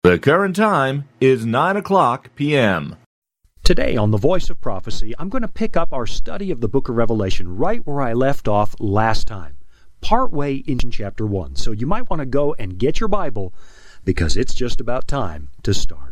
The current time is 9:00 p.m. Today on The Voice of Prophecy, I'm going to pick up our study of the book of Revelation right where I left off last time, partway in chapter 1. So you might want to go and get your Bible because it's just about time to start.